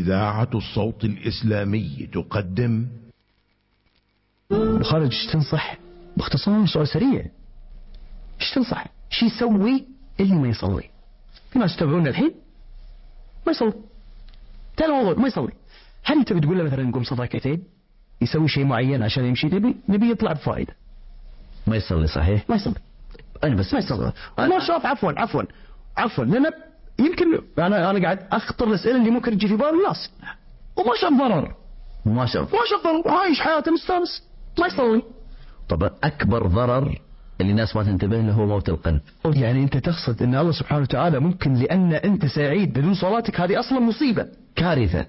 إذاعة الصوت الإسلامي تقدم. خالد، ايش تنصح باختصار؟ سؤال سريع، ايش تنصح؟ شو يسوي اللي ما يصلي؟ في ناس يتابعونا الحين ما يصلي، ترى الموضوع ما يصلي. هل انت بتقول له مثلا قم صلي ركعتين، يسوي شيء معين عشان يمشي؟ نبي يطلع بفائده. ما يصلي صحيح؟ ما يصلي. انا بس ما يصلي. انا شوف، عفوا لان يمكن انا قاعد اخطر الاسئله اللي ممكن تجي في بال الناس، وما شاف ضرر، ما شاف ضرر، عايش حياته مستانس، ما يصلي. طبعا اكبر ضرر اللي الناس ما تنتبه له هو موت القلب. يعني انت تقصد ان الله سبحانه وتعالى ممكن لان انت سعيد بدون صلاتك، هذه اصلا مصيبه، كارثه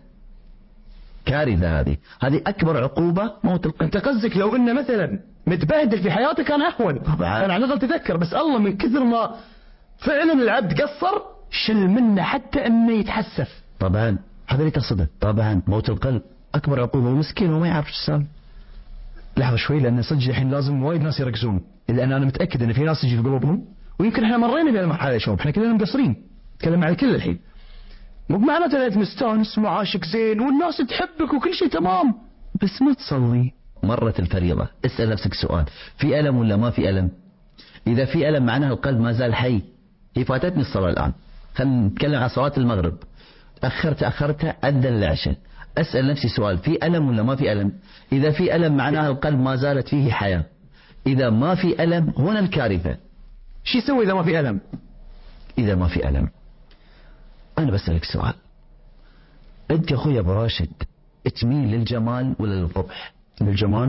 هذه اكبر عقوبه، موت القلب. انت قصدك لو انه مثلا متبهدل في حياته كان اهون. طبعا انا على الاقل تذكر، بس الله من كثر ما فعلا العبد قصر شل منه حتى انه يتحسف. طبعا هذا اللي تقصده. طبعا موت القلب اكبر عقوبه، ومسكين وما يعرف ايش السالفه. لحظه شوي، لان صدق الحين لازم وايد ناس يركزون، لان انا متاكد ان في ناس تجي في قلوبهم، ويمكن احنا مرينا في المرحله يا شباب، احنا كلنا مقصرين، نتكلم على الكل الحين. مو معناته انك مستانس ومعاشك زين والناس تحبك وكل شيء تمام بس ما تصلي. مرت الفريضه، اسال نفسك سؤال، في الم ولا ما في الم؟ اذا في الم معناها القلب ما زال حي. هي فاتتني الصلاه الان، خلينا نتكلم عن صلاه المغرب، تاخرتها اذن العشاء، اسال نفسي سؤال، في الم ولا ما في الم؟ اذا في الم معناها القلب ما زالت فيه حياه. اذا ما في الم هنا الكارثه. شو يسوي اذا ما في الم؟ اذا ما في الم، انا بسالك سؤال، انت يا اخوي ابو راشد تميل للجمال ولا للقبح؟ للجمال.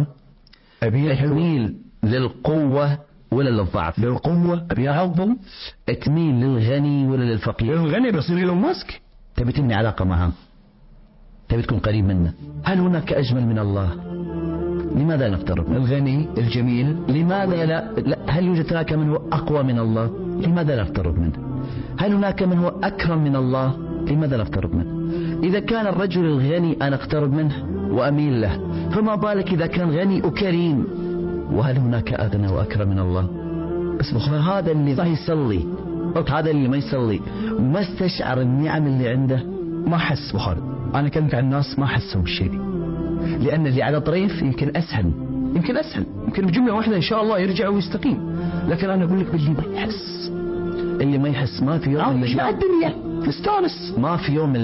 تميل للقوه ولا للضعف؟ للقوه. ابي اعظم. تميل للغني ولا للفقير؟ للغني، بصير ايلون ماسك. تبي تبني علاقه معه، تبي تكون قريب منه. هل هناك اجمل من الله؟ لماذا نفترض؟ الغني الجميل. لماذا لا؟ هل يوجد هناك من هو اقوى من الله؟ لماذا نفترض منه؟ هل هناك من هو اكرم من الله؟ لماذا نفترض منه؟ اذا كان الرجل الغني انا اقترب منه واميل له، فما بالك اذا كان غني وكريم؟ وهل هناك اغنى واكرم من الله؟ بس هذا اللي ما يصلي، هذا اللي ما يصلي ما استشعر النعم اللي عنده، ما حس. بخالد، انا كلمت عن الناس ما حسوا بالشيء دي، لان اللي على طريف يمكن اسهل يمكن بجمله واحده ان شاء الله يرجع ويستقيم، لكن انا اقول لك باللي ما يحس. اللي ما يحس ما في يوم من الايام الدنيا مستانس، ما في يوم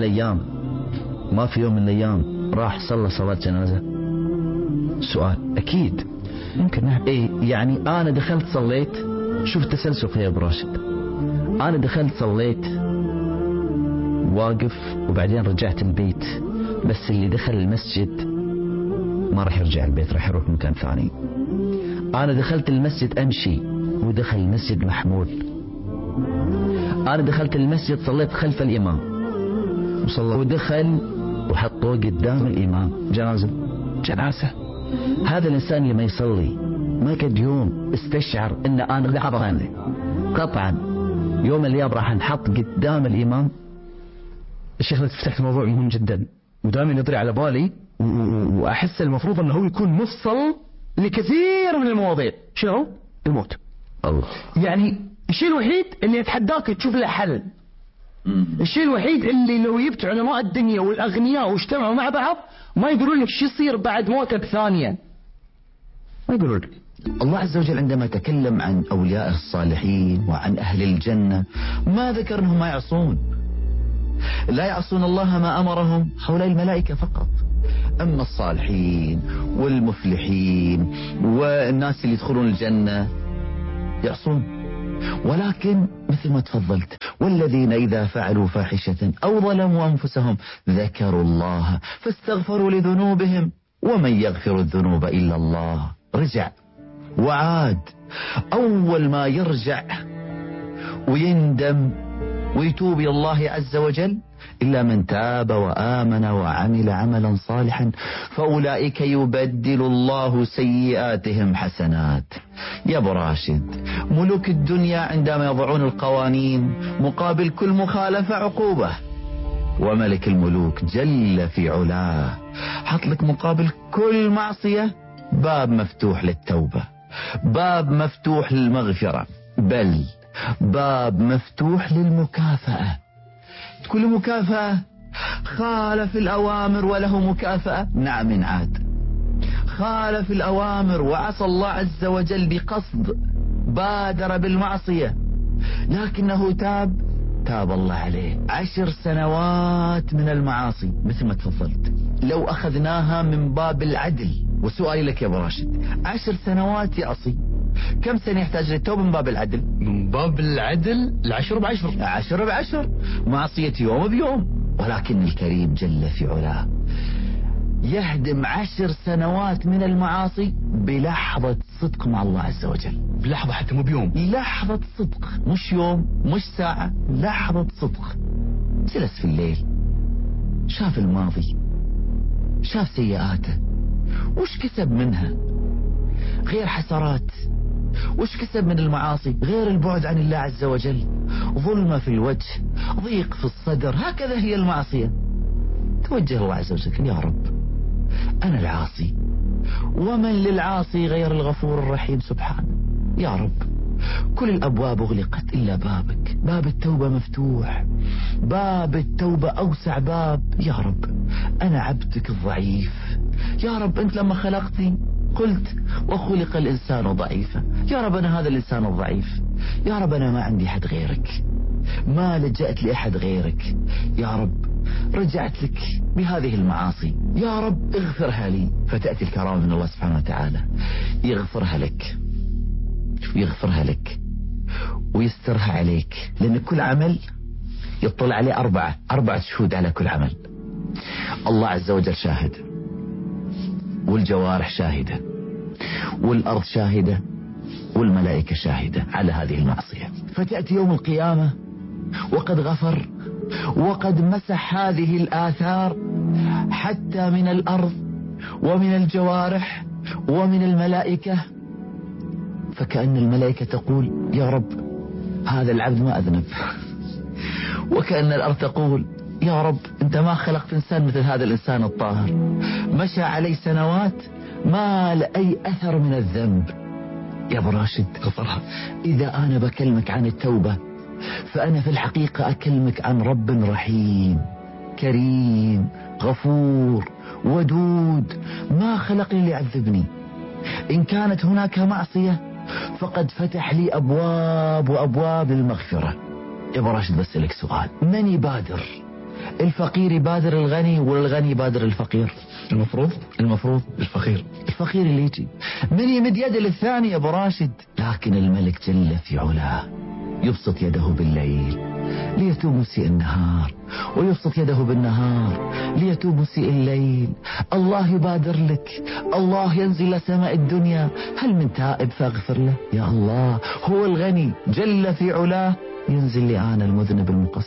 من الايام راح صلى صلاه جنازه. سؤال اكيد ممكن. نعم. ايه يعني انا دخلت صليت، شوف التسلسل يا ابو راشد، انا دخلت صليت واقف وبعدين رجعت البيت، بس اللي دخل المسجد ما راح يرجع البيت، راح يروح مكان ثاني. انا دخلت المسجد امشي ودخل المسجد محمول. انا دخلت المسجد صليت خلف الامام وصلى ودخل وحطوه قدام الامام جنازه. هذا الانسان اللي ما يصلي ما قد يوم استشعر ان انا قطعا يوم الايام راح نحط قدام الامام. الشيخ فتحت موضوع مهم جدا ودائما يطري على بالي، واحس المفروض انه هو يكون مفصل لكثير من المواضيع. شنو؟ الموت. الله. يعني الشيء الوحيد اللي يتحداك تشوف له حل، الشيء الوحيد اللي لو جبت علماء الدنيا والاغنياء واجتمعوا مع بعض ما يقولون لك شو يصير بعد موته بثانيه، ما يقولون لك. الله عز وجل عندما تكلم عن أولياء الصالحين وعن أهل الجنة ما ذكر أنهم ما يعصون، لا يعصون الله ما أمرهم، هؤلاء الملائكة فقط. أما الصالحين والمفلحين والناس اللي يدخلون الجنة يعصون، ولكن مثل ما تفضلت، والذين إذا فعلوا فاحشة أو ظلموا أنفسهم ذكروا الله فاستغفروا لذنوبهم ومن يغفر الذنوب إلا الله. رجع وعاد. أول ما يرجع ويندم ويتوب إلى الله عز وجل إلا من تاب وآمن وعمل عملا صالحا فأولئك يبدل الله سيئاتهم حسنات. يا أبو راشد، ملوك الدنيا عندما يضعون القوانين مقابل كل مخالفة عقوبة، وملك الملوك جل في علاه حط لك مقابل كل معصية باب مفتوح للتوبة، باب مفتوح للمغفرة، بل باب مفتوح للمكافأة. تقول مكافأة خالف الأوامر وله مكافأة، نعم انعاد. خالف الأوامر وعصى الله عز وجل بقصد، بادر بالمعصية لكنه تاب الله عليه. 10 سنوات من المعاصي مثل ما تفضلت، لو أخذناها من باب العدل، وسؤالي لك يا أبو راشد، 10 سنوات يعصي، كم سنة يحتاج للتوبة من باب العدل؟ من باب العدل 10 ب10. 10 ب10، معصية يوم بيوم. ولكن الكريم جل في علاه يهدم 10 سنوات من المعاصي بلحظة صدق مع الله عز وجل. بلحظة، حتى مو بيوم، لحظة صدق، مش يوم مش ساعة، لحظة صدق. جلس في الليل، شاف الماضي، شاف سيئاته، وش كسب منها غير حسرات؟ وش كسب من المعاصي غير البعد عن الله عز وجل؟ ظلمة في الوجه، ضيق في الصدر، هكذا هي المعصية. توجه الله عز وجل: يا رب أنا العاصي، ومن للعاصي غير الغفور الرحيم سبحانه. يا رب كل الأبواب أغلقت إلا بابك، باب التوبة مفتوح، باب التوبة أوسع باب. يا رب أنا عبدك الضعيف، يا رب أنت لما خلقتني قلت وخلق الإنسان ضعيفا، يا رب أنا هذا الإنسان الضعيف، يا رب أنا ما عندي حد غيرك، ما لجأت لأحد غيرك، يا رب رجعت لك بهذه المعاصي، يا رب اغفرها لي. فتأتي الكرامة من الله سبحانه وتعالى يغفرها لك، يغفرها لك ويسترها عليك، لأن كل عمل يطلع عليه أربعة شهود على كل عمل. الله عز وجل شاهد، والجوارح شاهدة، والأرض شاهدة، والملائكة شاهدة على هذه المعصية. فتأتي يوم القيامة وقد غفر وقد مسح هذه الآثار حتى من الأرض ومن الجوارح ومن الملائكة، فكأن الملائكة تقول: يا رب هذا العبد ما أذنب. وكأن الأرض تقول: يا رب أنت ما خلقت إنسان مثل هذا الإنسان الطاهر، مشى عليه سنوات ما لأي أثر من الذنب. يا أبو راشد، غفرها. إذا أنا بكلمك عن التوبة فأنا في الحقيقة أكلمك عن رب رحيم كريم غفور ودود، ما خلقني ليعذبني. إن كانت هناك معصية فقد فتح لي أبواب وأبواب المغفرة. يا أبو راشد بسألك سؤال: من يبادر؟ الفقير يبادر الغني ولا الغني يبادر الفقير؟ المفروض الفقير اللي يجي. من يمد يده للثاني يا أبو راشد؟ لكن الملك جل في علاه يبسط يده بالليل ليتوب مسيء النهار، ويبسط يده بالنهار ليتوب مسيء الليل. الله يبادر لك، الله ينزل سماء الدنيا: هل من تائب فاغفر له؟ يا الله هو الغني جل في علاه ينزل لي أنا المذنب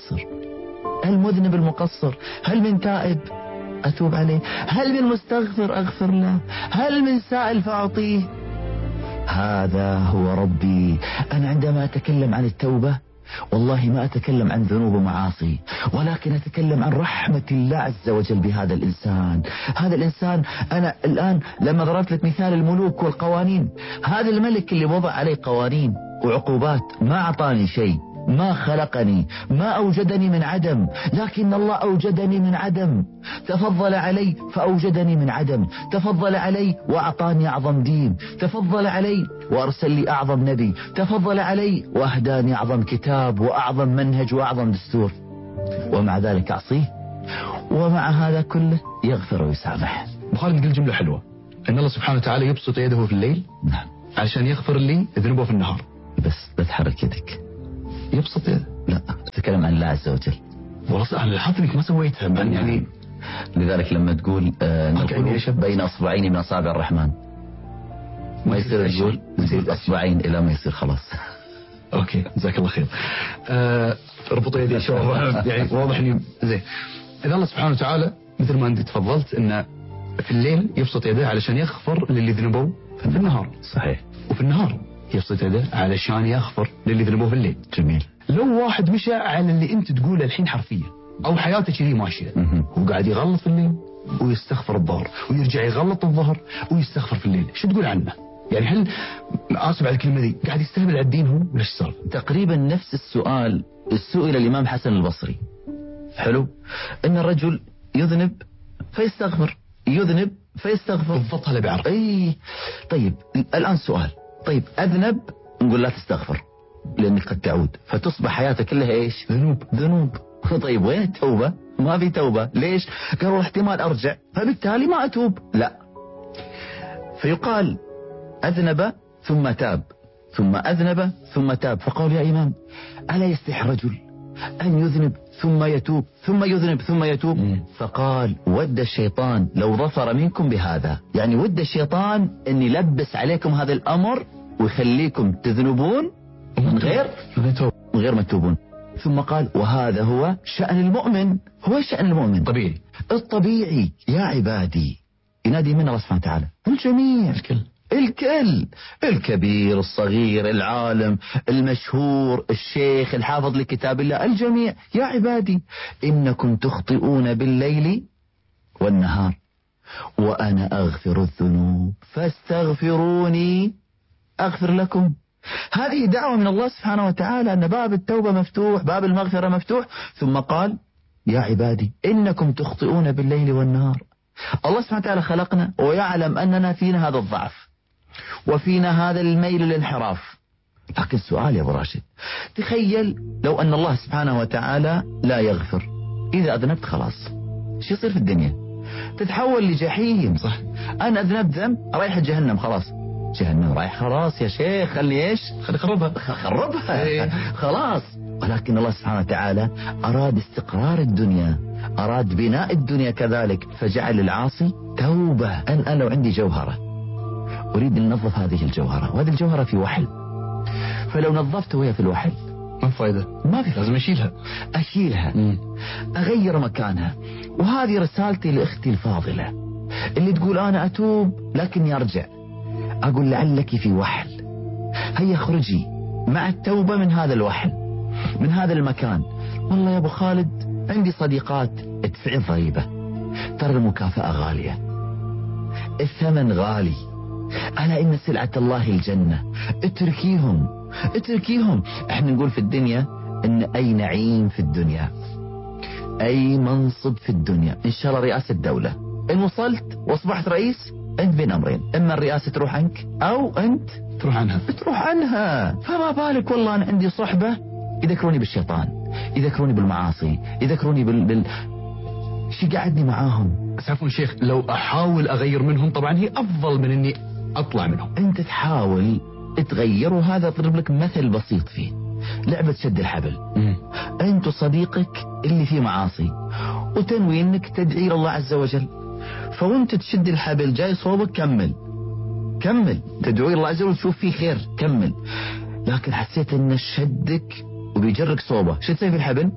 المقصر، هل من تائب أتوب عليه؟ هل من مستغفر أغفر له؟ هل من سائل فأعطيه؟ هذا هو ربي. أنا عندما أتكلم عن التوبة والله ما أتكلم عن ذنوب ومعاصي، ولكن أتكلم عن رحمة الله عز وجل بهذا الإنسان. هذا الإنسان، أنا الآن لما ضربت لك مثال الملوك والقوانين، هذا الملك اللي وضع عليه قوانين وعقوبات ما أعطاني شيء، ما خلقني، ما أوجدني من عدم، لكن الله أوجدني من عدم، تفضل علي فأوجدني من عدم، تفضل علي وأعطاني أعظم دين، تفضل علي وأرسل لي أعظم نبي، تفضل علي وأهداني أعظم كتاب وأعظم منهج وأعظم دستور، ومع ذلك أعصيه، ومع هذا كله يغفر ويسامح. بخالد قل جملة حلوة، أن الله سبحانه وتعالى يبسط يده في الليل نعم علشان يغفر لي ذنوبه في النهار. بس لا تحرك يدك، يبسط يده. لا تتكلم عن الله عز وجل. والله أنا لاحظت إنك ما سويتها يعني. لذلك لما تقول بين أصبعين من أصابع الرحمن، ما يصير تقول زيد أصبعين إلى ما يصير خلاص. أوكي جزاك الله خير. ربطوا يدي يعني واضح إني زين. إذا الله سبحانه وتعالى مثل ما أنت تفضلت إنه في الليل يبسط يده علشان يغفر للي ذنبوا في النهار. صحيح. وفي النهار يبسط يده علشان يغفر للي ذنبوا في الليل. جميل. لو واحد مشى على اللي أنت تقوله الحين حرفيا، أو حياته كذي ماشية، هو قاعد يغلط في الليل ويستغفر الظهر، ويرجع يغلط الظهر ويستغفر في الليل، شو تقول عنه؟ يعني هل آسف على الكلمة دي قاعد يستهبل على الدين هو ولا ايش صار؟ تقريبا نفس السؤال سئل الإمام حسن البصري. حلو. إن الرجل يذنب فيستغفر، يذنب فيستغفر. بالضبط اللي بعرف. اي طيب الآن سؤال، طيب أذنب نقول لا تستغفر لأنك قد تعود، فتصبح حياتك كلها ايش؟ ذنوب. طيب وين التوبة؟ ما في توبة. ليش؟ قالوا احتمال أرجع فبالتالي ما أتوب. لا، فيقال أذنب ثم تاب، ثم أذنب ثم تاب. فقال يا إمام ألا يستحي رجل أن يذنب ثم يتوب ثم يذنب ثم يتوب؟ فقال ود الشيطان لو ظفر منكم بهذا، يعني ود الشيطان أن يلبس عليكم هذا الأمر ويخليكم تذنبون من غير ما تتوبون. ثم قال وهذا هو شأن المؤمن. هو شأن المؤمن طبيعي. الطبيعي يا عبادي ينادي من الله سبحانه وتعالى الجميع، الكل، الكبير الصغير العالم المشهور الشيخ الحافظ لكتاب الله، الجميع يا عبادي إنكم تخطئون بالليل والنهار وأنا أغفر الذنوب فاستغفروني أغفر لكم. هذه دعوة من الله سبحانه وتعالى أن باب التوبة مفتوح، باب المغفرة مفتوح. ثم قال يا عبادي إنكم تخطئون بالليل والنهار. الله سبحانه وتعالى خلقنا ويعلم أننا فينا هذا الضعف وفينا هذا الميل للانحراف. لكن سؤال يا أبو راشد، تخيل لو أن الله سبحانه وتعالى لا يغفر، إذا أذنبت خلاص شو يصير في الدنيا؟ تتحول لجحيم. صح، أنا أذنبت ذنب رايح جهنم، خلاص جهنم رايح، خلاص يا شيخ خلي ايش؟ خلي خربها خلاص. ولكن الله سبحانه وتعالى أراد استقرار الدنيا، أراد بناء الدنيا كذلك، فجعل العاصي توبة. أنا لو عندي جوهرة أريد أن ننظف هذه الجوهرة، وهذه الجوهرة في وحل، فلو نظفت وهي في الوحل ما فايدة، ما في، لازم أشيلها أغير مكانها. وهذه رسالتي لأختي الفاضلة اللي تقول أنا أتوب لكني أرجع. أقول لعلك في وحل، هيا خرجي مع التوبة من هذا الوحل، من هذا المكان. والله يا أبو خالد عندي صديقات ادفعي الضريبة، ترى المكافأة غالية، الثمن غالي، ألا إن سلعة الله الجنة، اتركيهم. احنا نقول في الدنيا إن أي نعيم في الدنيا، أي منصب في الدنيا، إن شاء الله رئاسة الدولة، إن وصلت واصبحت رئيس أنت بين أمرين، إما الرئاسة تروح عنك أو أنت تروح عنها. فما بالك والله أنا عندي صحبة يذكروني بالشيطان، يذكروني بالمعاصي، يذكروني شي قعدني معاهم. بس عفوا شيخ، لو أحاول أغير منهم طبعا هي أفضل من إني أطلع منهم. أنت تحاول تغير، وهذا أضرب لك مثل بسيط فيه لعبة شد الحبل. أنت صديقك اللي فيه معاصي وتنوي إنك تدعي الله عز وجل، فوانت تشد الحبل جاي صوبك كمل تدعي الله عز وجل وتشوف فيه خير، كمل. لكن حسيت ان شدك وبيجرك صوبه، شو تسوي في الحبل؟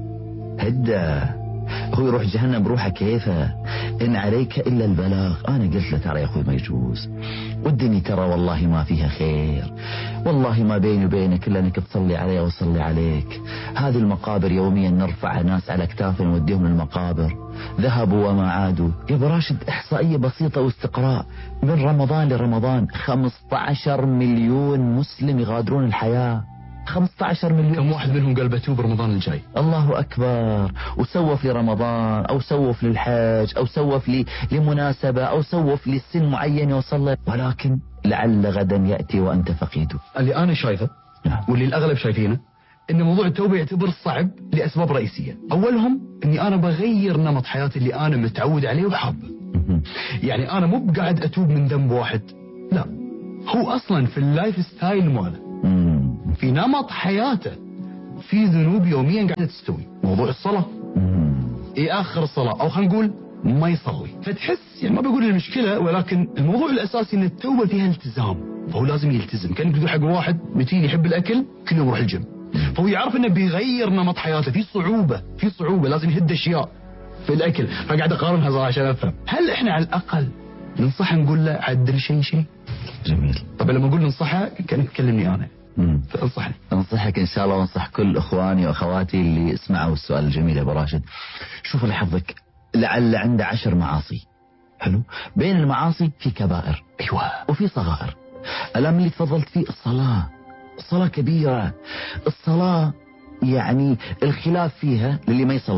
هدى، هو يروح جهنم بروحه كيفه، إن عليك إلا البلاغ. أنا قلت له ترى يا أخوي ما يجوز، والدنيا ترى والله ما فيها خير، والله ما بيني وبينك إلا أنك تصلي علي وصلي عليك. هذه المقابر يوميا نرفع ناس على أكتافنا نوديهم للمقابر، ذهبوا وما عادوا. يا أبو راشد إحصائية بسيطة واستقراء، من رمضان لرمضان 15 مليون مسلم يغادرون الحياة. 15 مليون. كم واحد منهم قال بتوب رمضان الجاي؟ الله أكبر. وسوف لرمضان أو سوف للحج أو سوف لمناسبة أو سوف لسن معين يوصل، ولكن لعل غدا يأتي وأنت فقيد. اللي أنا شايفه واللي الأغلب شايفينه إن موضوع التوبة يعتبر صعب لأسباب رئيسية. أولهم إني أنا بغير نمط حياتي اللي أنا متعود عليه وحابه. يعني أنا مو بقاعد أتوب من ذنب واحد، لا، هو أصلا في اللايف ستايل ماله، في نمط حياته، في ذنوب يوميا قاعدة تستوي. موضوع الصلاة يأخر الصلاة أو خلينا نقول ما يصلي، فتحس يعني ما بقول المشكلة، ولكن الموضوع الأساسي إن التوبة فيها التزام، فهو لازم يلتزم. كان تقول حق واحد متين يحب الأكل كل يوم يروح الجيم، فهو يعرف إنه بيغير نمط حياته، في صعوبة لازم يهد أشياء في الأكل. فقاعد أقارنها صراحة عشان أفهم هل إحنا على الأقل ننصح نقول له عدل شيء. جميل. طب لما أقول ننصحه كأنك تكلمني أنا، فانصحني. أنصحك إن شاء الله وانصح كل إخواني وأخواتي اللي اسمعوا السؤال الجميل يا أبو راشد. شوف لحظك، لعل عنده 10 معاصي، حلو، بين المعاصي في كبائر، أيوة، وفي صغائر. الأمر اللي تفضلت فيه الصلاة كبيرة. الصلاة يعني الخلاف فيها للي ما يصلي،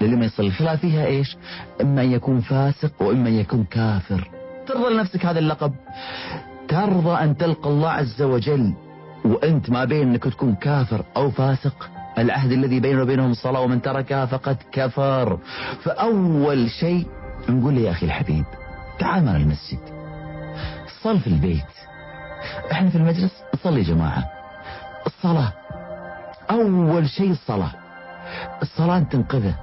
للي ما يصلي. الخلاف فيها إيش؟ إما أن يكون فاسق وإما أن يكون كافر. ترضى لنفسك هذا اللقب؟ ترضى أن تلقى الله عز وجل وأنت ما بين أنك تكون كافر أو فاسق؟ العهد الذي بيننا وبينهم الصلاة ومن تركها فقد كفر. فأول شيء نقول يا أخي الحبيب تعال معنا المسجد، صل في البيت. احنا في المجلس نصلي يا جماعة. الصلاة أول شيء، الصلاة تنقذه.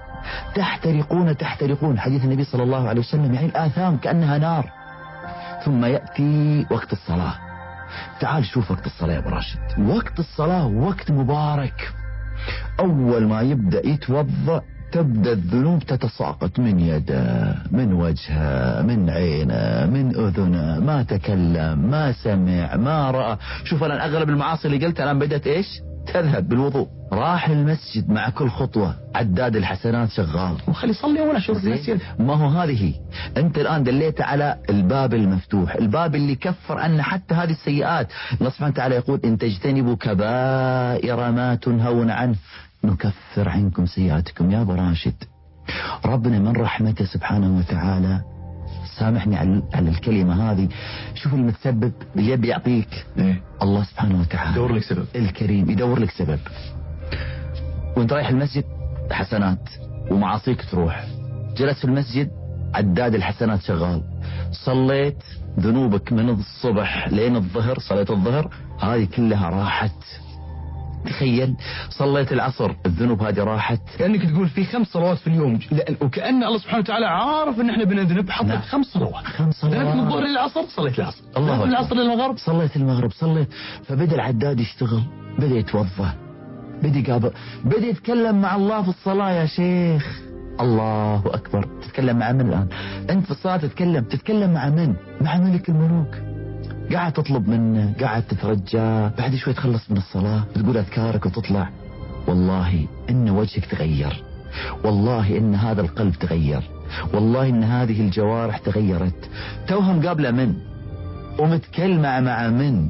تحترقون حديث النبي صلى الله عليه وسلم، يعني الآثام كأنها نار. ثم يأتي وقت الصلاة. تعال شوف وقت الصلاة يا أبو راشد. وقت الصلاة وقت مبارك. أول ما يبدأ يتوضأ تبدأ الذنوب تتساقط من يده، من وجهه، من عينه، من أذنه، ما تكلم، ما سمع، ما رأى. شوف الآن أغلب المعاصي اللي قلتها الآن بدأت إيش؟ تذهب بالوضوء. راح للمسجد مع كل خطوة عداد الحسنات شغال، وخلي يصلي ولا شوف المسجد. ما هو هذه أنت الآن دليت على الباب المفتوح، الباب اللي كفر أن حتى هذه السيئات. الله سبحانه وتعالى يقول إن تجتنبوا كبائر ما تنهون عنه نكفر عنكم سيئاتكم. يا أبو راشد ربنا من رحمته سبحانه وتعالى، سامحني على الكلمة هذه، شوف المتسبب اللي يبي يعطيك الله سبحانه وتعالى يدور لك سبب. الكريم يدور لك سبب. وانت رايح المسجد حسنات ومعاصيك تروح. جلس في المسجد عداد الحسنات شغال. صليت ذنوبك من الصبح لين الظهر، صليت الظهر هذه كلها راحت. تخيل صليت العصر الذنوب هذه راحت. كأنك تقول في 5 صلوات في اليوم، وكأن الله سبحانه وتعالى عارف ان احنا بنذنب، حطت 5 صلوات. 5 صلوات. ذنبت من الظهر للعصر صليت العصر، الله من العصر للمغرب صليت المغرب، صليت. فبدأ العداد يشتغل، بدأ يتوضا، بدأ يتكلم مع الله في الصلاة. يا شيخ الله أكبر. تتكلم مع من الآن؟ أنت في الصلاة تتكلم مع من؟ مع ملك الملوك. قاعد تطلب منه، قاعد تترجى، بعد شوي تخلص من الصلاة تقول أذكارك وتطلع. والله إن وجهك تغير، والله إن هذا القلب تغير، والله إن هذه الجوارح تغيرت. توهم قابلة من، ومتكلمة مع من،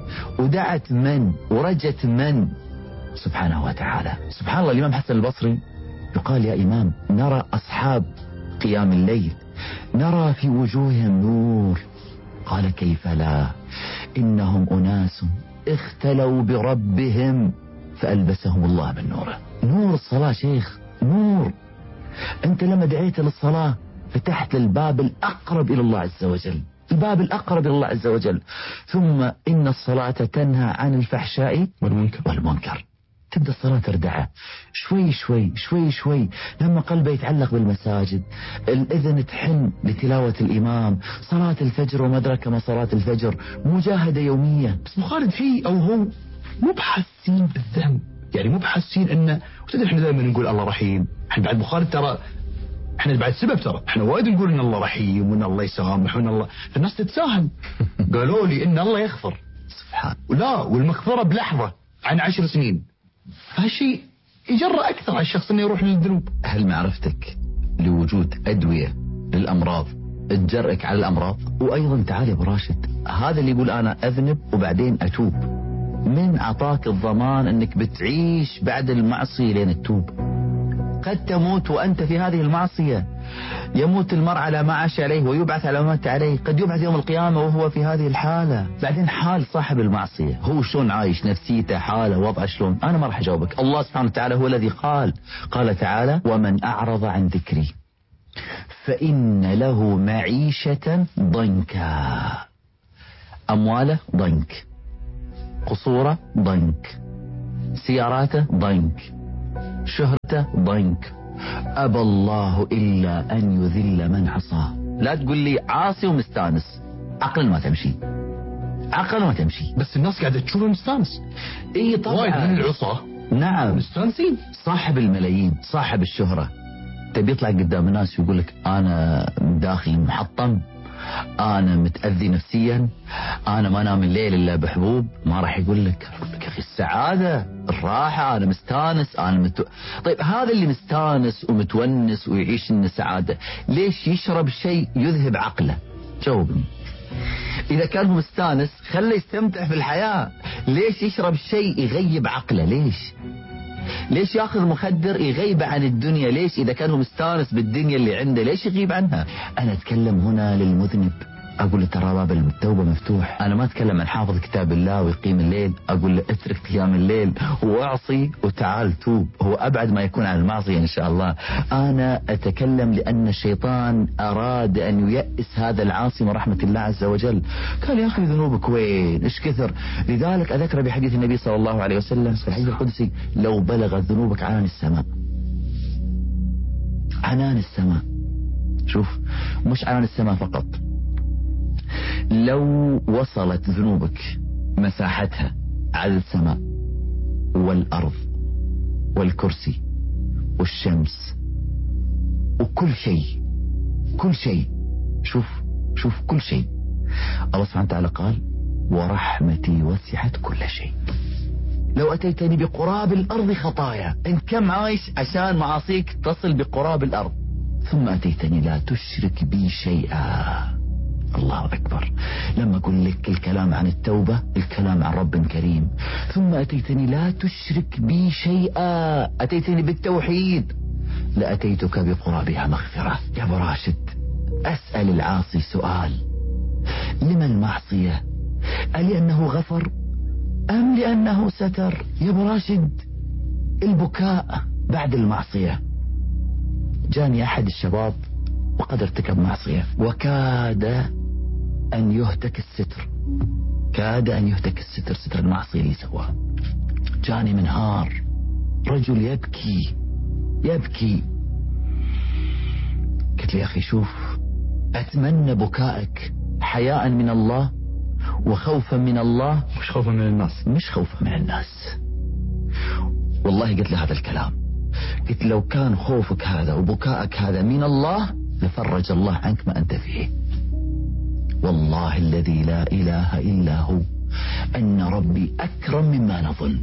ودعت من، ورجت من سبحانه وتعالى. سبحان الله. الإمام حسن البصري يقال يا إمام نرى أصحاب قيام الليل نرى في وجوههم نور. قال كيف لا، إنهم أناس اختلوا بربهم فألبسهم الله من نوره. نور الصلاة شيخ، نور. أنت لما دعيت للصلاة فتحت الباب الأقرب إلى الله عز وجل، الباب الأقرب إلى الله عز وجل. ثم إن الصلاة تنهى عن الفحشاء والمنكر. تبدأ الصلاة تردعه شوي شوي شوي شوي، لما قلبه يتعلق بالمساجد، الإذن تحن لتلاوة الإمام، صلاة الفجر وما أدراك ما صلاة الفجر، مجاهدة يومية. بس مخالد فيه أو هو مو بحاسين بالذنب، يعني مو بحاسين إنه، وتدري إحنا دائما نقول الله رحيم. إحنا بعد مخالد ترى إحنا بعد سبب، ترى إحنا وايد نقول إن الله رحيم وإن الله يسامح وإن الله، الناس تتساهل. قالوا لي إن الله يغفر، سبحان ولا والمغفرة بلحظة عن 10 سنين. هالشيء يجرأ أكثر على الشخص إنه يروح للذنوب. هل معرفتك لوجود أدوية للأمراض تجرئك على الأمراض؟ وأيضا تعال يا أبو راشد، هذا اللي يقول أنا أذنب وبعدين أتوب، من أعطاك الضمان أنك بتعيش بعد المعصية لين تتوب؟ قد تموت وأنت في هذه المعصية. يموت المرء على ما عاش عليه ويبعث على ما مات عليه. قد يبعث يوم القيامة وهو في هذه الحالة. بعدين حال صاحب المعصية هو شلون عايش، نفسيته، حاله، وضعه شلون؟ أنا ما راح أجاوبك. الله سبحانه وتعالى هو الذي قال تعالى ومن أعرض عن ذكري فإن له معيشة ضنكا. أمواله ضنك، قصوره ضنك، سياراته ضنك، شهرته ضنك. أبى الله إلا أن يذل من عصاه. لا تقول لي عاصي ومستانس، عقل ما تمشي، عقل ما تمشي. بس الناس قاعدة تشوفه مستانس. إيه طبعا وايد من العصاة نعم مستانسين. صاحب الملايين، صاحب الشهرة، تبي يطلع قدام الناس ويقول لك أنا داخل محطم، أنا متأذي نفسيا، أنا ما نام الليل إلا بحبوب. ما راح يقول لك يا أخي السعادة، الراحة، أنا مستانس، طيب هذا اللي مستانس ومتونس ويعيش إن سعادة، ليش يشرب شيء يذهب عقله؟ جاوبني. إذا كان هو مستانس خليه يستمتع في الحياة، ليش يشرب شيء يغيب عقله؟ ليش؟ ليش ياخذ مخدر يغيب عن الدنيا؟ ليش إذا كان هو مستانس بالدنيا اللي عنده ليش يغيب عنها؟ أنا أتكلم هنا للمذنب، أقول له ترى باب التوبة مفتوح. أنا ما أتكلم عن حافظ كتاب الله ويقيم الليل، أقول له اترك قيام الليل واعصي وتعال توب، هو أبعد ما يكون عن المعصية إن شاء الله. أنا أتكلم لأن الشيطان أراد أن ييأس هذا العاصي من رحمة الله عز وجل. قال يا أخي ذنوبك وين إيش كثر؟ لذلك أذكر بحديث النبي صلى الله عليه وسلم في الحديث القدسي: لو بلغت ذنوبك عنان السماء. عنان السماء، شوف مش عنان السماء فقط، لو وصلت ذنوبك مساحتها على السماء والأرض والكرسي والشمس وكل شيء، كل شيء، شوف كل شيء. الله سبحانه وتعالى قال: ورحمتي وسعت كل شيء. لو أتيتني بقراب الأرض خطايا، أنت كم عايش عشان معاصيك تصل بقراب الأرض، ثم أتيتني لا تشرك بي شيئا. الله أكبر. لما أقول لك الكلام عن التوبة الكلام عن رب كريم، ثم أتيتني لا تشرك بي شيئا، أتيتني بالتوحيد، لأتيتك بقرابها مغفرة. يا أبو راشد، أسأل العاصي سؤال: لما المعصية؟ ألأنه غفر أم لأنه ستر؟ يا أبو راشد، البكاء بعد المعصية. جاني أحد الشباب وقد ارتكب معصية وكاد أن يهتك الستر، كاد أن يهتك الستر، ستر المعصية اللي سواها. جاني منهار، رجل يبكي. قلت لي يا أخي شوف، أتمنى بكائك حياء من الله وخوفا من الله، مش خوفا من الناس. مش خوفا من الناس. والله قلت له هذا الكلام، قلت لو كان خوفك هذا وبكائك هذا من الله لفرج الله عنك ما أنت فيه. والله الذي لا إله إلا هو أن ربي أكرم مما نظن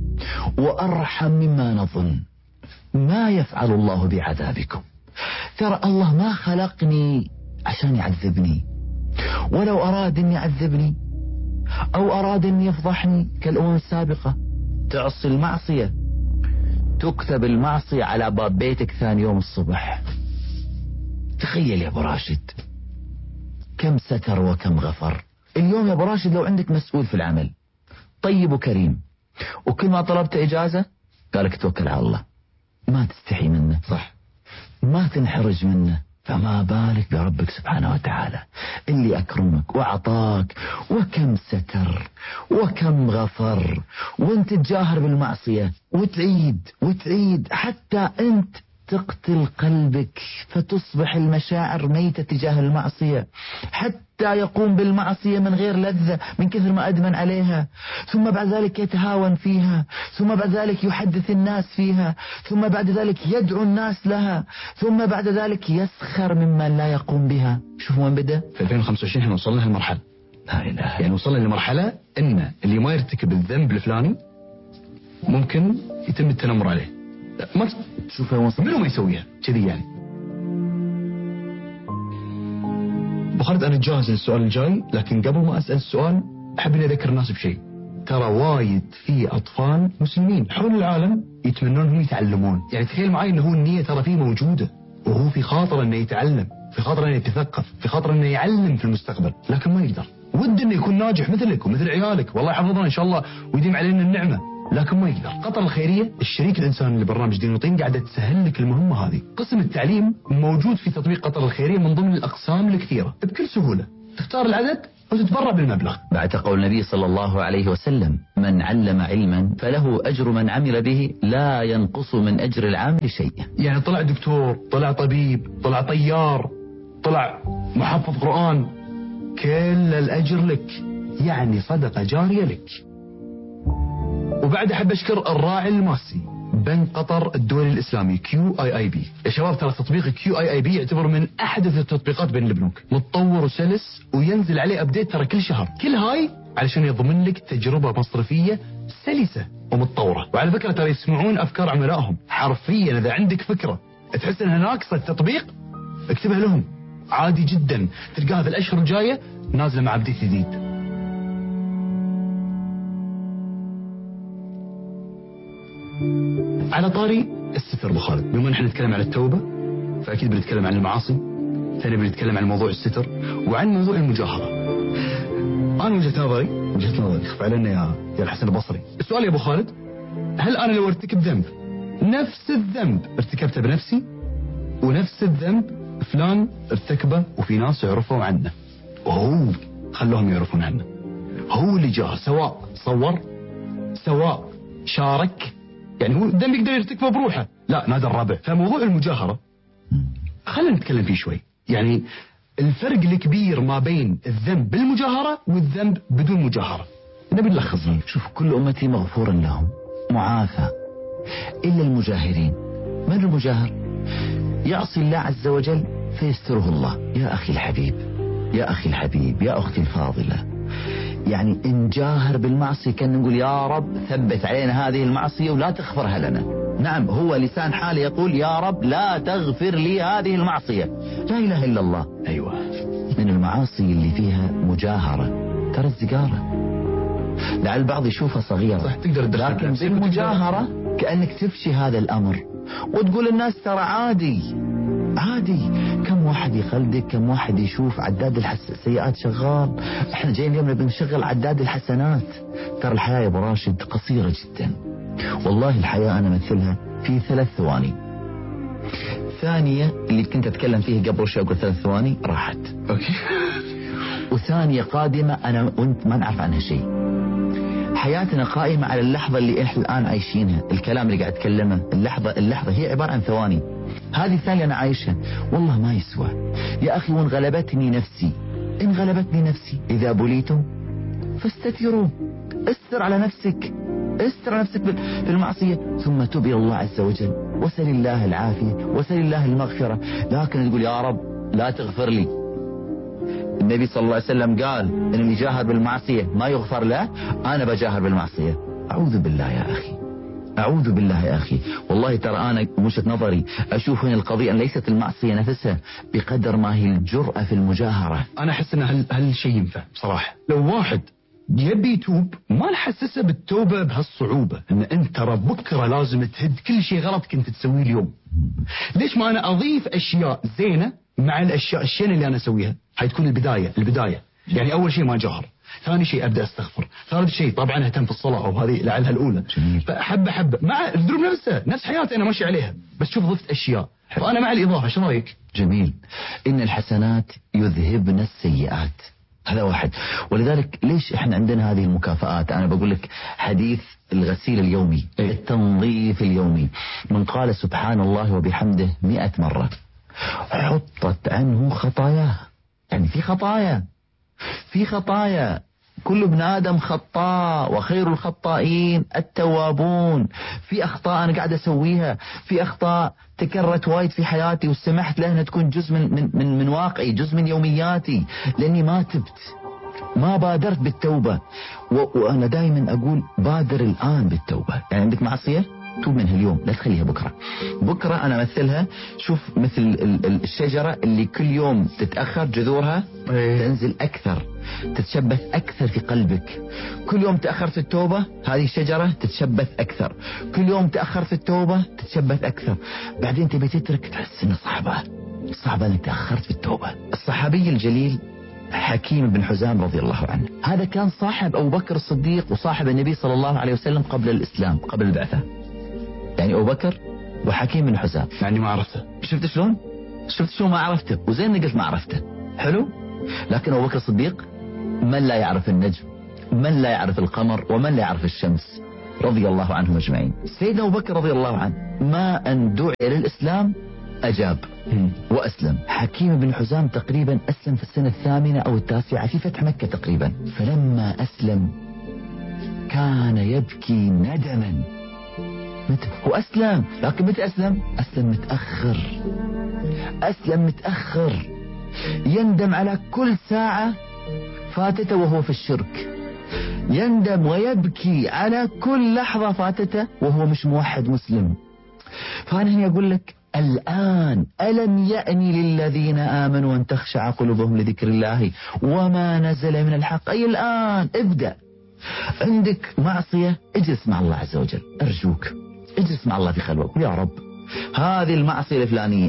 وأرحم مما نظن. ما يفعل الله بعذابكم. ترى الله ما خلقني عشان يعذبني، ولو أراد أن يعذبني أو أراد أن يفضحني كالأمم السابقة تعصي المعصية تكتب المعصية على باب بيتك ثاني يوم الصبح. تخيل يا أبو راشد كم ستر وكم غفر. اليوم يا أبو راشد لو عندك مسؤول في العمل طيب وكريم وكل ما طلبت إجازة قالك توكل على الله، ما تستحي منه، صح، ما تنحرج منه، فما بالك بربك سبحانه وتعالى اللي أكرمك وأعطاك، وكم ستر وكم غفر، وانت تجاهر بالمعصية وتعيد حتى انت تقتل قلبك فتصبح المشاعر ميتة تجاه المعصية، حتى يقوم بالمعصية من غير لذة من كثر ما أدمن عليها، ثم بعد ذلك يتهاون فيها، ثم بعد ذلك يحدث الناس فيها، ثم بعد ذلك يدعو الناس لها، ثم بعد ذلك يسخر ممن لا يقوم بها. شوف وين بدأ؟ في 2025 احنا وصلنا لهالمرحلة. لا إله، يعني وصلنا لمرحلة ان اللي ما يرتكب الذنب الفلاني ممكن يتم التنمر عليه. ما شوف وصل منو ما يسويها كذي يعني. أبو خالد أنا جاهز للسؤال الجاي، لكن قبل ما أسأل السؤال أحب أني أذكر الناس بشيء. ترى وايد في أطفال مسلمين حول العالم يتمنون انهم يتعلمون. يعني تخيل معي أنه هو النية ترى فيه موجودة، وهو في خاطر أنه يتعلم، في خاطر أنه يتثقف، في خاطر أنه يعلم في المستقبل، لكن ما يقدر. ود أنه يكون ناجح مثلك ومثل عيالك، والله يحفظنا إن شاء الله ويديم علينا النعمة، لكن ما يقدر. قطر الخيرية الشريك الإنساني لبرنامج دين وطين قاعدة تسهل لك المهمة هذه. قسم التعليم موجود في تطبيق قطر الخيرية من ضمن الأقسام الكثيرة، بكل سهولة تختار العدد وتتبرع بالمبلغ. بعد قول النبي صلى الله عليه وسلم: من علم علما فله أجر من عمل به لا ينقص من أجر العامل شيء. يعني طلع دكتور، طلع طبيب، طلع طيار، طلع محفظ قرآن، كل الأجر لك، يعني صدقة جارية لك. وبعد أحب أشكر الراعي الماسي بنك قطر الدولي الإسلامي QIIB. يا شباب ترى تطبيق QIIB يعتبر من أحدث التطبيقات بين البنوك، متطور وسلس وينزل عليه أبديت ترى كل شهر. كل هاي علشان يضمن لك تجربة مصرفية سلسة ومتطورة. وعلى فكرة ترى يسمعون أفكار عملائهم حرفيا. إذا عندك فكرة تحس أنها ناقصة التطبيق اكتبها لهم عادي جدا، تلقاها في الأشهر الجاية نازلة مع أبديت جديد. على طاري الستر أبو خالد، بما نحن نتكلم عن التوبة فأكيد بنتكلم عن المعاصي، ثاني بنتكلم عن موضوع الستر وعن موضوع المجاهرة. أنا وجهة نظري خف علينا يا الحسن البصري. السؤال يا أبو خالد، هل أنا لو ارتكب ذنب نفس الذنب ارتكبته بنفسي ونفس الذنب فلان ارتكبه وفي ناس يعرفوا عنه وهو خلوهم يعرفون عنه، هو اللي جاه، سواء صور سواء شارك، يعني هو الذنب يقدر يرتكبه بروحه، لا نادى الرابع. فموضوع المجاهرة خلينا نتكلم فيه شوي، يعني الفرق الكبير ما بين الذنب بالمجاهرة والذنب بدون مجاهرة، نبي نلخصها. شوف، كل أمتي مغفور لهم معافى إلا المجاهرين. من المجاهر؟ يعصي الله عز وجل فيستره الله. يا أخي الحبيب، يا أخي الحبيب، يا أختي الفاضلة، يعني إن جاهر بالمعصية كان نقول يا رب ثبت علينا هذه المعصية ولا تغفرها لنا. نعم، هو لسان حاله يقول يا رب لا تغفر لي هذه المعصية، لا إله إلا الله. أيوة، من المعاصي اللي فيها مجاهرة ترى السيجارة، لعل البعض يشوفها صغيرة صح، تقدر لكن بالمجاهرة كأنك تفشي هذا الأمر وتقول الناس ترى عادي. كم واحد يخلدك، كم واحد يشوف عداد السيئات شغال. احنا جايين اليوم نبي نشغل عداد الحسنات. ترى الحياة يا ابو راشد قصيرة جدا، والله الحياة انا مثلها في 3 ثواني. ثانية اللي كنت اتكلم فيه قبل شوي اقول 3 ثواني راحت، اوكي، وثانية قادمة انا وانت ما نعرف عنها شيء. حياتنا قائمة على اللحظة اللي احنا الآن عايشينها. الكلام اللي قاعد اتكلمه اللحظة هي عبارة عن ثواني. هذه الثانية أنا عايشها والله ما يسوى يا أخي. وإن غلبتني نفسي إذا بليتم فاستتروا. استر على نفسك في المعصية ثم تب إلى الله عز وجل وسل الله العافية وسل الله المغفرة. لكن تقول يا رب لا تغفر لي. النبي صلى الله عليه وسلم قال إن اللي جاهر بالمعصية ما يغفر له، أنا بجاهر بالمعصية. أعوذ بالله يا أخي، والله ترى أنا وجهة نظري أشوف هنا القضية أن ليست المعصية نفسها بقدر ما هي الجرأة في المجاهرة. أنا أحس أن هالشيء ينفع بصراحة. لو واحد يبي يتوب ما نحسسه بالتوبة بهالصعوبة، أن أنت ترى بكرة لازم تهد كل شيء غلط كنت تسويه اليوم. ليش ما أنا أضيف أشياء زينة مع الأشياء الشينة اللي أنا أسويها؟ هتكون البداية. يعني أول شيء ما جاهر، ثاني شيء أبدأ أستغفر، ثالث شيء طبعا أهتم في الصلاة، أو هذه لعلها الأولى. فحبة مع الذنوب نفسها، نفس حياتي أنا ماشي عليها، بس شوف ضفت أشياء، فأنا مع الإضافة. شو رأيك؟ جميل. إن الحسنات يذهبن السيئات، هذا واحد. ولذلك ليش إحنا عندنا هذه المكافآت؟ أنا بقول لك حديث الغسيل اليومي، التنظيف اليومي، من قال سبحان الله وبحمده 100 مرة حطت عنه خطاياه. يعني في خطايا، كل ابن آدم خطاء وخير الخطائين التوابون. في أخطاء أنا قاعد أسويها، في أخطاء تكررت وايد في حياتي وسمحت لها أنها تكون جزء من واقعي، جزء من يومياتي، لأني ما تبت، ما بادرت بالتوبة. وأنا دائما أقول بادر الآن بالتوبة. يعني عندك معصية توب منها اليوم، لا تخليها بكرة أنا أمثلها، شوف مثل الشجرة اللي كل يوم تتأخر جذورها تنزل أكثر، تتشبث أكثر في قلبك. كل يوم تأخر في التوبة هذه الشجرة تتشبث أكثر، كل يوم تأخر في التوبة تتشبث أكثر. بعدين تبي تترك تحس إنه صعبة أنك تأخرت في التوبة. الصحابي الجليل حكيم بن حزام رضي الله عنه، هذا كان صاحب أبو بكر الصديق وصاحب النبي صلى الله عليه وسلم قبل الإسلام، قبل البعثة. يعني أبو بكر وحكيم بن حزام، يعني ما عرفته. شفت شلون ما عرفته، وزين قلت ما عرفته، حلو. لكن أبو بكر الصديق من لا يعرف النجم، من لا يعرف القمر، ومن لا يعرف الشمس، رضي الله عنهم أجمعين. سيدنا أبو بكر رضي الله عنه ما أن دعي للإسلام أجاب وأسلم. حكيم بن حزام تقريبا أسلم في السنة 8 أو 9 في فتح مكة تقريبا. فلما أسلم كان يبكي ندما. هو أسلم، لكن متى أسلم متأخر. يندم على كل ساعة فاتته وهو في الشرك، يندم ويبكي على كل لحظة فاتته وهو مش موحد مسلم. فأنا هنا أقول لك الآن ألم يأني للذين آمنوا أن تخشع قلوبهم لذكر الله وما نزل من الحق. أي الآن ابدأ. عندك معصية اجلس مع الله عز وجل، أرجوك اجلس مع الله في خلوة، يا رب هذه المعصية الفلانية.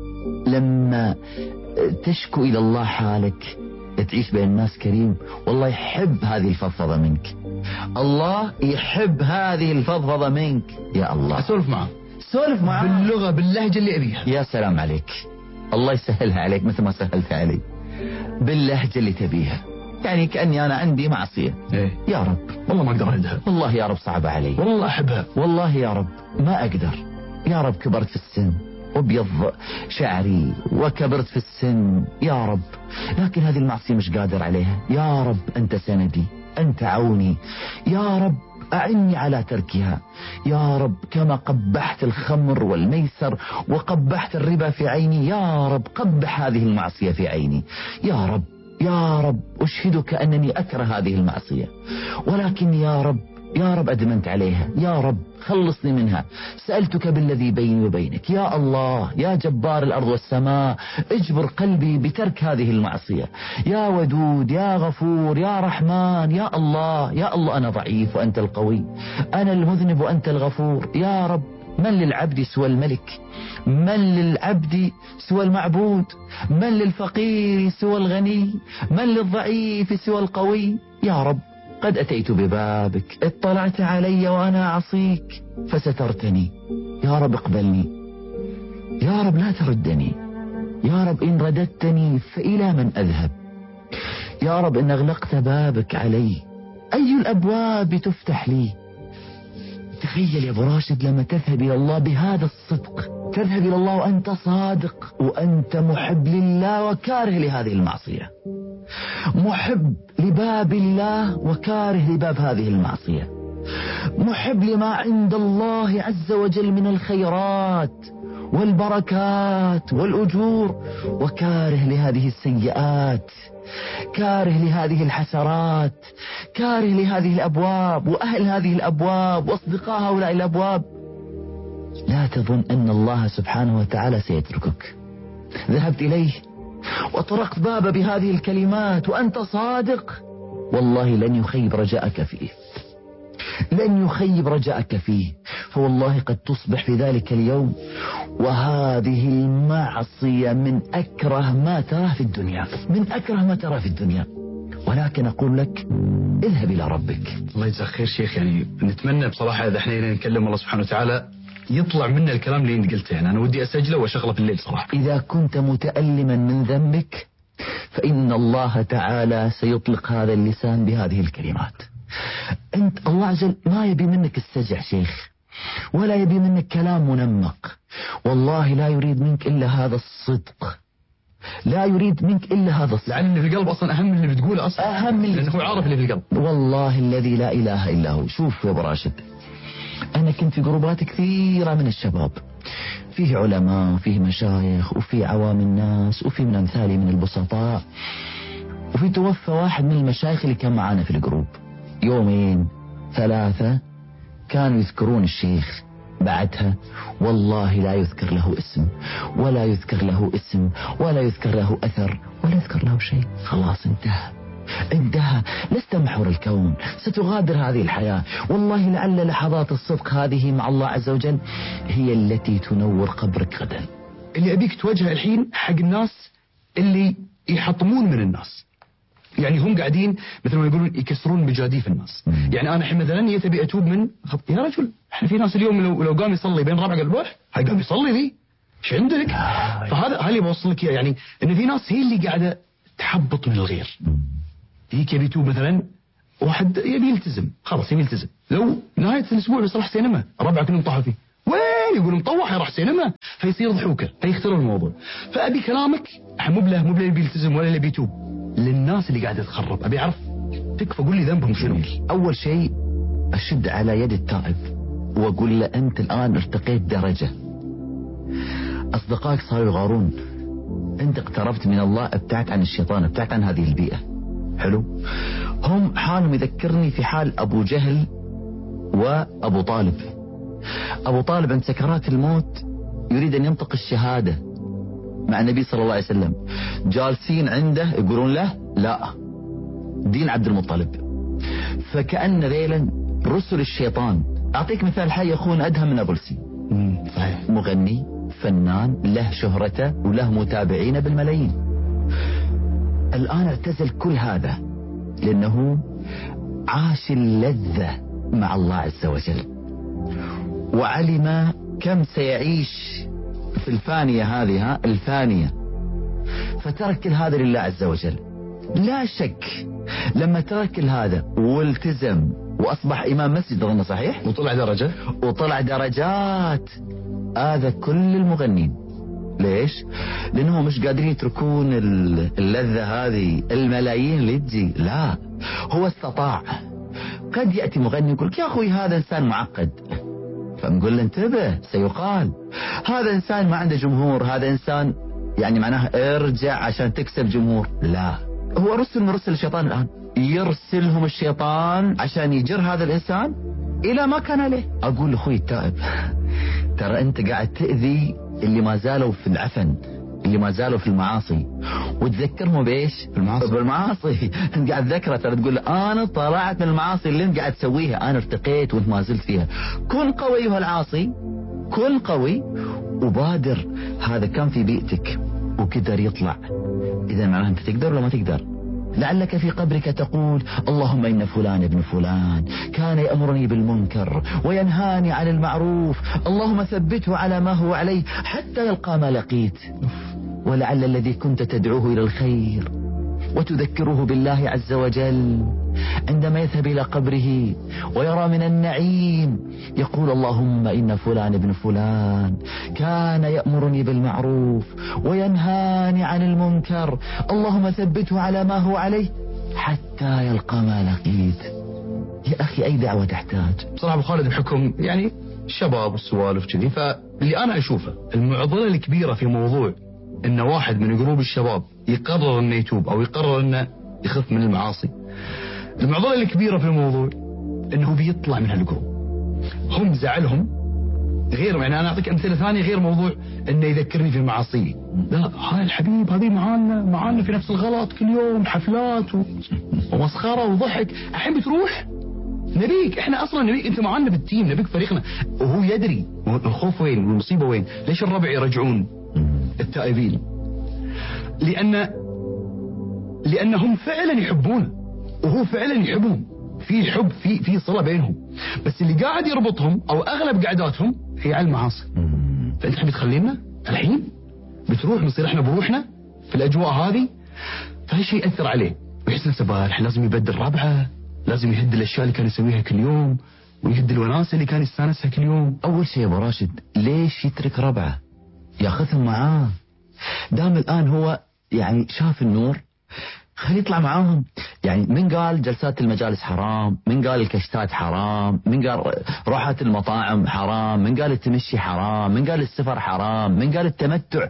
لما تشكو إلى الله حالك تعيش بين الناس كريم، والله يحب هذه الفضفضة منك، الله يحب هذه الفضفضة منك. يا الله أسولف معه، سولف معه باللغة باللهجة اللي أبيها. يا سلام عليك، الله يسهلها عليك مثل ما سهلت علي، باللهجة اللي تبيها. يعني كأني أنا عندي معصية، إيه؟ يا رب والله ما أقدر أردها، والله يا رب صعبة علي، والله أحبها، والله يا رب ما أقدر، يا رب كبرت في السن وبيض شعري وكبرت في السن يا رب، لكن هذه المعصية مش قادر عليها. يا رب أنت سندي، أنت عوني، يا رب أعني على تركها. يا رب كما قبحت الخمر والميسر وقبحت الربا في عيني، يا رب قبح هذه المعصية في عيني. يا رب يا رب أشهدك أنني أكره هذه المعصية، ولكن يا رب أدمنت عليها، يا رب خلصني منها. سألتك بالذي بيني وبينك، يا الله يا جبار الأرض والسماء اجبر قلبي بترك هذه المعصية. يا ودود يا غفور يا رحمن، يا الله يا الله أنا ضعيف وأنت القوي، أنا المذنب وأنت الغفور. يا رب من للعبد سوى الملك، من للعبد سوى المعبود، من للفقير سوى الغني، من للضعيف سوى القوي. يا رب قد أتيت ببابك، اطلعت علي وأنا عصيك فسترتني، يا رب اقبلني، يا رب لا تردني، يا رب إن رددتني فإلى من أذهب، يا رب إن أغلقت بابك علي أي الأبواب تفتح لي. تخيل يا أبو راشد لما تذهب إلى الله بهذا الصدق، تذهب إلى الله وأنت صادق وأنت محب لله وكاره لهذه المعصية، محب لباب الله وكاره لباب هذه المعصية، محب لما عند الله عز وجل من الخيرات والبركات والأجور، وكاره لهذه السيئات، كاره لهذه الحسرات، كاره لهذه الأبواب وأهل هذه الأبواب وأصدقاء هؤلاء الأبواب. لا تظن أن الله سبحانه وتعالى سيتركك. ذهبت إليه وطرقت باب بهذه الكلمات وأنت صادق، والله لن يخيب رجاءك فيه، لن يخيب رجاءك فيه. فوالله قد تصبح في ذلك اليوم وهذه المعصية من أكره ما تراه في الدنيا، من أكره ما تراه في الدنيا. ولكن أقول لك اذهب إلى ربك. الله يجزاك خير شيخ. يعني نتمنى بصراحة إذا احنا نتكلم الله سبحانه وتعالى يطلع منا الكلام اللي انت قلته. يعني أنا ودي أسجله وأشغله في الليل صراحة. إذا كنت متألما من ذنبك فإن الله تعالى سيطلق هذا اللسان بهذه الكلمات. أنت الله عز وجل ما يبي منك السجع شيخ، ولا يبي منك كلام منمق، والله لا يريد منك إلا هذا الصدق، لا يريد منك إلا هذا الصدق، لأن اللي في القلب أصلا أهم من اللي بتقوله أصلا، أهم من لأنه هو عارف اللي في القلب. والله الذي لا إله إلا هو. شوف يا أبو راشد، أنا كنت في جروبات كثيرة من الشباب، فيه علماء وفيه مشايخ وفيه عوام الناس وفيه من أمثالي من البسطاء، وفي توفى واحد من المشايخ اللي كان معانا في الجروب يومين ثلاثة كانوا يذكرون الشيخ، بعدها والله لا يذكر له اسم ولا يذكر له اسم ولا يذكر له أثر ولا يذكر له شيء. خلاص انتهى، لست محور الكون، ستغادر هذه الحياة. والله لعل لحظات الصدق هذه مع الله عز وجل هي التي تنور قبرك غدا. اللي أبيك توجهه الحين حق الناس اللي يحطمون من الناس، يعني هم قاعدين مثل ما يقولون يكسرون مجاديف الناس. يعني أنا الحين مثلا نيت أبي أتوب من يا رجل، احنا في ناس اليوم لو قام يصلي بين ربع قلب روح، هاي قام يصلي ذي ايش عندك؟ فهذا اللي بوصل لك يعني ان في ناس هي اللي قاعده تحبط من الغير. هيك يبي يتوب مثلا، واحد يبي يلتزم، خلاص يبي يلتزم، لو نهايه الاسبوع بس راح سينما، ربع كلهم طاحوا فيه، وين يقول مطوح يروح سينما، فيصير ضحوكه، فيختار الموضوع. فابي كلامك مو بله يبي يلتزم ولا يبي يتوب، للناس اللي قاعده تخرب ابي اعرف تكفى قول لي ذنبهم شنو. اول شيء اشد على يد التائب واقول له انت الان ارتقيت درجه، اصدقائك صاروا يغارون، انت اقتربت من الله، ابتعت عن الشيطان، ابتعت عن هذه البيئه. حلو، هم حالهم يذكرني في حال ابو جهل وابو طالب. ابو طالب عند سكرات الموت يريد ان ينطق الشهاده مع النبي صلى الله عليه وسلم، جالسين عنده يقولون له لا دين عبد المطلب، فكأن ذيلا رسل الشيطان أعطيك مثال حي، أخونا أدهم من أبولسي، صحيح. مغني فنان له شهرته وله متابعين بالملايين. الآن اعتزل كل هذا لأنه عاش اللذة مع الله عز وجل، وعلم كم سيعيش في الفانية هذه الفانية، فترك كل هذا لله عز وجل. لا شك لما ترك كل هذا والتزم وأصبح إمام مسجد، أظن صحيح، وطلع درجات هذا كل المغنين. ليش؟ لأنهم مش قادرين يتركون اللذة هذه، الملايين اللي تجي، لا هو استطاع. قد يأتي مغني يقول يا أخوي هذا إنسان معقد، فنقول له انتبه، سيقال هذا إنسان ما عنده جمهور، هذا إنسان يعني معناه ارجع عشان تكسب جمهور. لا، هو رسل من رسل الشيطان، الآن يرسلهم الشيطان عشان يجر هذا الإنسان إلى ما كان له. أقول لأخوي التائب ترى أنت قاعد تأذي اللي ما زالوا في العفن، اللي ما زالوا في المعاصي، وتذكرهم بإيش؟ بالمعاصي. أنت قاعد تذكره، ترى تقول أنا طلعت من المعاصي اللي أنت قاعد تسويها، أنا ارتقيت وأنت ما زلت فيها. كن قوي أيها العاصي، كن قوي وبادر. هذا كان في بيئتك وقدر يطلع، إذا معناه أنت تقدر ولا ما تقدر؟ لعلك في قبرك تقول اللهم إن فلان ابن فلان كان يأمرني بالمنكر وينهاني عن المعروف، اللهم ثبته على ما هو عليه حتى يلقى ما لقيت. ولعل الذي كنت تدعوه إلى الخير وتذكره بالله عز وجل عندما يذهب إلى قبره ويرى من النعيم يقول اللهم إن فلان ابن فلان كان يأمرني بالمعروف وينهاني عن المنكر، اللهم ثبته على ما هو عليه حتى يلقى ما لقيت. يا أخي أي دعوة تحتاج بصراحة أبو خالد بحكم يعني الشباب والسوالف كذي، فاللي أنا أشوفه المعضلة الكبيرة في موضوع إن واحد من جروب الشباب يقرر إنه يتوب أو يقرر إنه يخف من المعاصي، المعضلة الكبيرة في الموضوع إنه بيطلع من هالجروب. هم زعلهم غير، يعني أنا أعطيك أمثلة ثانية غير موضوع إنه يذكرني في معاصي. لا، هاي الحبيب هذه معانا في نفس الغلط كل يوم، حفلات ومسخرة وضحك. الحين بتروح نبيك، احنا اصلا نبيك انت معانا بالتيم، نبيك فريقنا. وهو يدري الخوف وين والمصيبة وين. ليش الربع يرجعون التائبين؟ لأنهم فعلا يحبون وهو فعلا يحبهم، في حب، في صلة بينهم، بس اللي قاعد يربطهم أو أغلب قعداتهم هي على المعاصي. فأنت حبي تخلينا الحين بتروح بنصير احنا بروحنا في الأجواء هذه، فهالشيء يأثر عليه ويحس نفسه الحين لازم يبدل ربعه، لازم يهد الأشياء اللي كان يسويها كل يوم ويهد الوناسة اللي كان يستانسها كل يوم. أول شيء يا أبو راشد، ليش يترك ربعه؟ ياخذهم معاه. دام الآن هو يعني شاف النور، خليه يطلع معاهم. يعني من قال جلسات المجالس حرام، من قال الكشتات حرام، من قال روحات المطاعم حرام، من قال التمشي حرام، من قال السفر حرام، من قال التمتع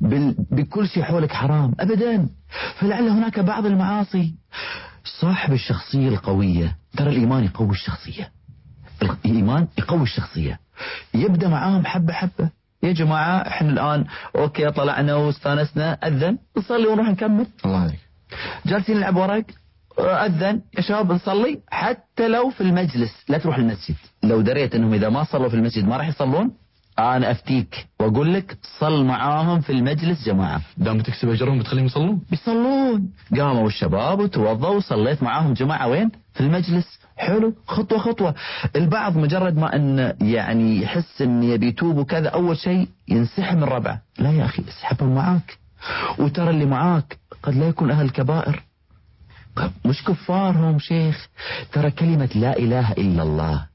بكل شيء حولك حرام؟ أبدا. فلعل هناك بعض المعاصي. صاحب الشخصية القوية، ترى الإيمان يقوي الشخصية، الإيمان يقوي الشخصية. يبدأ معاهم حبة حبة. يا جماعة احنا الآن اوكي طلعنا واستانسنا، أذن نصلي ونروح نكمل. الله عليك. جالسين نلعب ورق، أذن يا شباب نصلي. حتى لو في المجلس لا تروح المسجد، لو دريت انهم اذا ما صلوا في المسجد ما راح يصلون، انا افتيك واقول لك صل معاهم في المجلس جماعة. دام تكسب اجرهم بتخليهم يصلون؟ بيصلون. قاموا الشباب وتوضوا وصليت معاهم جماعة. وين؟ في المجلس. حلو، خطوة خطوة. البعض مجرد ما ان يعني يحس ان يبي يتوب وكذا، اول شيء ينسحب من ربعه. لا يا اخي، اسحبهم معاك. وترى اللي معاك قد لا يكون اهل كبائر، مش كفارهم شيخ. ترى كلمة لا اله الا الله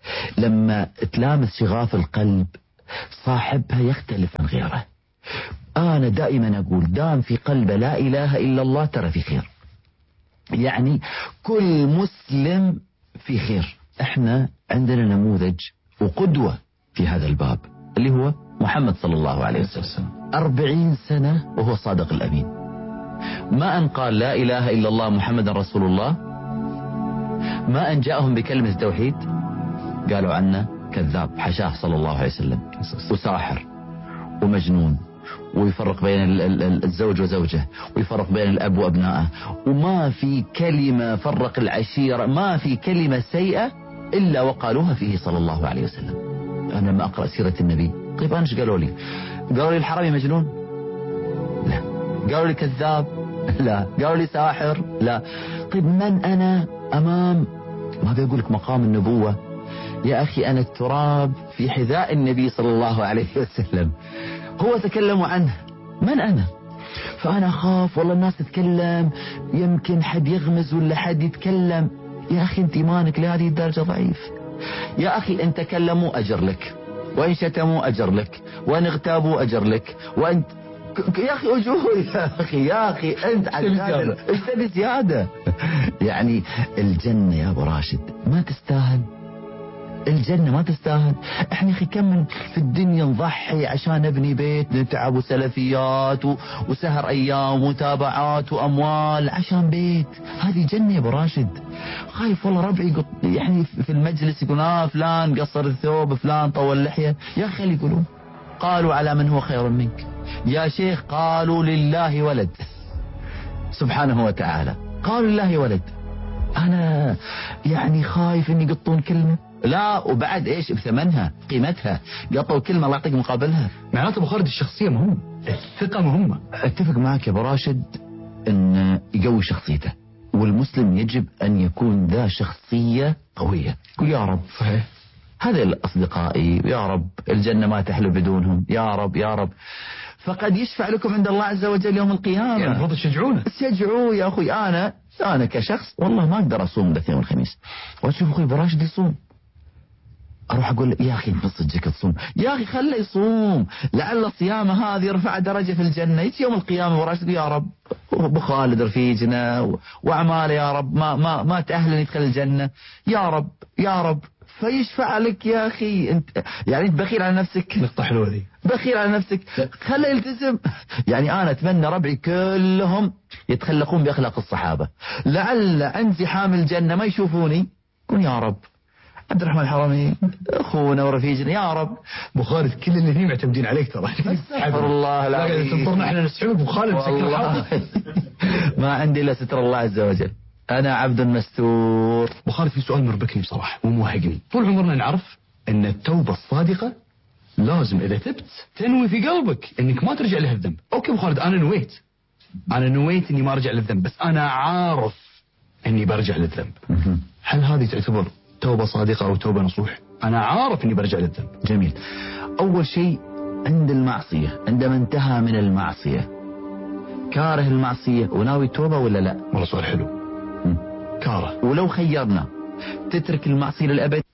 لما تلامس شغاف القلب صاحبها يختلف عن غيره. انا دائما اقول دام في قلبه لا اله الا الله ترى في خير، يعني كل مسلم في خير. احنا عندنا نموذج وقدوة في هذا الباب اللي هو محمد صلى الله عليه وسلم. 40 سنة وهو صادق الأمين، ما أن قال لا إله إلا الله محمد رسول الله، ما أن جاءهم بكلمة التوحيد قالوا عنه كذاب، حشاه صلى الله عليه وسلم، وساحر ومجنون، ويفرق بين الزوج وزوجه، ويفرق بين الأب وأبنائه، وما في كلمة فرق العشيرة، ما في كلمة سيئة إلا وقالوها فيه صلى الله عليه وسلم. أنا لما أقرأ سيرة النبي، طيب أنا إيش قالوا لي؟ قالوا لي الحرامي مجنون؟ لا. قالوا لي كذاب؟ لا. قالوا لي ساحر؟ لا. طيب من أنا أمام ماذا يقول لك مقام النبوة؟ يا أخي أنا التراب في حذاء النبي صلى الله عليه وسلم، هو تكلم عنه، من أنا؟ فأنا أخاف والله الناس تتكلم، يمكن حد يغمز ولا حد يتكلم. يا أخي أنت إيمانك لهذه الدرجة ضعيف. يا أخي إن تكلموا أجر لك، وإن شتموا أجر لك، وإن اغتابوا أجر لك، وإن يا أخي أجور يا أخي أنت عشان إيش تبي زيادة؟ يعني الجنة يا أبو راشد ما تستاهل، الجنة ما تستاهل. احنا يا اخي كم من في الدنيا نضحي عشان نبني بيت، نتعب وسلفيات وسهر ايام ومتابعات واموال عشان بيت. هذه جنة يا ابو راشد. خايف والله ربعي يعني في المجلس يقول فلان قصر الثوب، فلان طول اللحية. يا اخي اللي يقولون قالوا على من هو خير منك. يا شيخ قالوا لله ولد سبحانه وتعالى، قالوا لله ولد. انا يعني خايف ان يقطون كلمة، لا وبعد ايش بثمنها قيمتها، قطوا كلمة الله يعطيك مقابلها. معناته ابو خالد الشخصية مهمة، الثقة مهمة. اتفق معك يا ابو راشد ان يقوي شخصيته، والمسلم يجب ان يكون ذا شخصية قوية. قل يا رب صحيح هذا اصدقائي، يا رب الجنة ما تحلو بدونهم، يا رب يا رب. فقد يشفع لكم عند الله عز وجل يوم القيامة. يعني المفروض تشجعونه. شجعوه يا اخوي. انا كشخص والله ما اقدر اصوم الاثنين والخميس، واشوف اخوي ابو راشد يصوم، اروح اقول يا اخي نص صدقك تصوم، يا اخي خله يصوم، لعل الصيامه هذه يرفع درجه في الجنه. يجي يوم القيامه وراشد يا رب ابو خالد رفيجنا واعماله يا رب ما تاهل يدخل الجنه، يا رب يا رب، فيشفع لك يا اخي. انت يعني انت بخيل على نفسك، نقطة حلوة ذي، بخيل على نفسك، خله يلتزم. يعني انا اتمنى ربعي كلهم يتخلقون باخلاق الصحابه، لعل عند زحام الجنه ما يشوفوني، قل يا رب عبد الرحمن الحرمي اخونا ورفيجنا يا رب. ابو خالد كل اللي معتمدين عليك ترى. استغفر الله العظيم، تنطرنا احنا نسحبك ابو خالد والله ما عندي الا ستر الله عز وجل، انا عبد مستور. ابو خالد في سؤال مربكني بصراحه وموهقني. طول عمرنا نعرف ان التوبه الصادقه لازم اذا تبت تنوي في قلبك انك ما ترجع له الذنب. اوكي ابو خالد انا نويت اني ما ارجع للذنب، بس انا عارف اني برجع للذنب. هل هذه تعتبر توبة صادقة أو توبة نصوح؟ أنا عارف إني برجع للذنب. جميل. أول شيء عند المعصية، عندما انتهى من المعصية كاره المعصية وناوي التوبة ولا لا؟ والله سؤال حلو. كاره. ولو خيرنا تترك المعصية للأبد